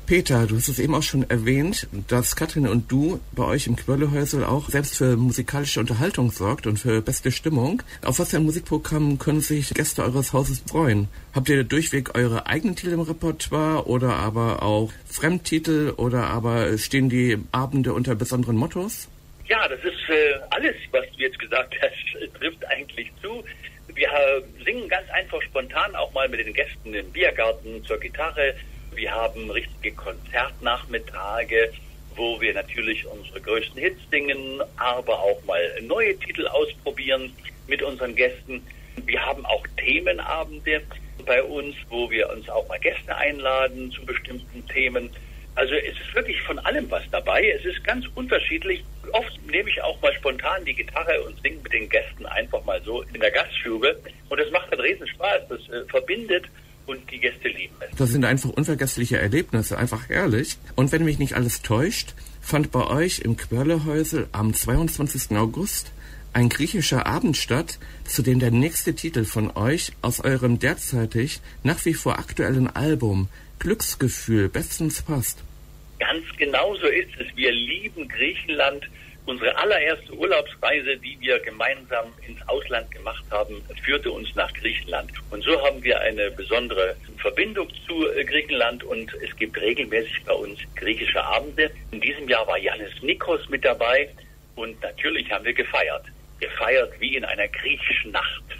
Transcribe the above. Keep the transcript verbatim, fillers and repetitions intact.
Peter, du hast es eben auch schon erwähnt, dass Katrin und du bei euch im Quirlehäusl auch selbst für musikalische Unterhaltung sorgt und für beste Stimmung. Auf was für ein Musikprogramm können sich Gäste eures Hauses freuen? Habt ihr durchweg eure eigenen Titel im Repertoire oder aber auch Fremdtitel oder aber stehen die Abende unter besonderen Mottos? Ja, das ist äh, alles, was du jetzt gesagt hast, trifft eigentlich zu. Wir äh, singen ganz einfach spontan auch mal mit den Gästen im Biergarten zur Gitarre. Wir haben richtige Konzertnachmittage, wo wir natürlich unsere größten Hits singen, aber auch mal neue Titel ausprobieren mit unseren Gästen. Wir haben auch Themenabende bei uns, wo wir uns auch mal Gäste einladen zu bestimmten Themen. Also es ist wirklich von allem was dabei. Es ist ganz unterschiedlich. Oft nehme ich auch mal spontan die Gitarre und singe mit den Gästen einfach mal so in der Gaststube. Und das macht einen riesen Spaß. Das äh, verbindet. Und die Gäste lieben es. Das sind einfach unvergessliche Erlebnisse, einfach herrlich. Und wenn mich nicht alles täuscht, fand bei euch im Quirlehäusl am zweiundzwanzigsten August ein griechischer Abend statt, zu dem der nächste Titel von euch aus eurem derzeitig nach wie vor aktuellen Album Glücksgefühl bestens passt. Ganz genau so ist es. Wir lieben Griechenland. Unsere allererste Urlaubsreise, die wir gemeinsam ins Ausland gemacht haben, führte uns nach Griechenland. Und so haben wir eine besondere Verbindung zu Griechenland und es gibt regelmäßig bei uns griechische Abende. In diesem Jahr war Yannis Nikos mit dabei und natürlich haben wir gefeiert. Gefeiert wie in einer griechischen Nacht.